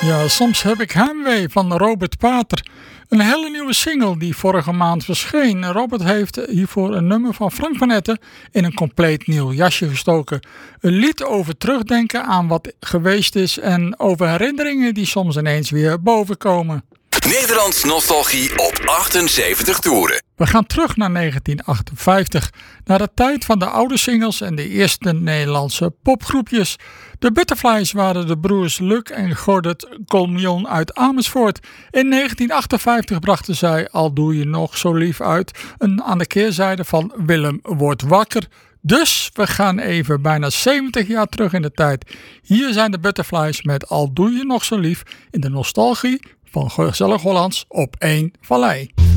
Ja, soms heb ik heimwee van Robert Pater. Een hele nieuwe single die vorige maand verscheen. Robert heeft hiervoor een nummer van Frank van Etten in een compleet nieuw jasje gestoken. Een lied over terugdenken aan wat geweest is en over herinneringen die soms ineens weer bovenkomen. Nederlands nostalgie op 78 toeren. We gaan terug naar 1958, naar de tijd van de oude singles en de eerste Nederlandse popgroepjes. De Butterflies waren de broers Luc en Gordert Colmion uit Amersfoort. In 1958 brachten zij Al doe je nog zo lief uit, aan de keerzijde van Willem wordt wakker. Dus we gaan even bijna 70 jaar terug in de tijd. Hier zijn de Butterflies met Al doe je nog zo lief in de nostalgie van Gezellig Hollands op 1 Vallei.